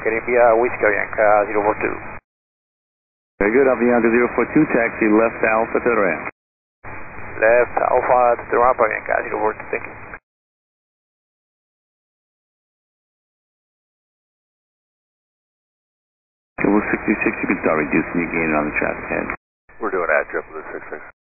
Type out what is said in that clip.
Whiskey Yankee 042. Very good, Alpha Yankee 042, taxi left Alpha to the ramp. Left Alpha to the ramp, Yankee 042, thank you. Triple 66, you can start reducing your gain on the traffic head. We're doing that, Triple 66.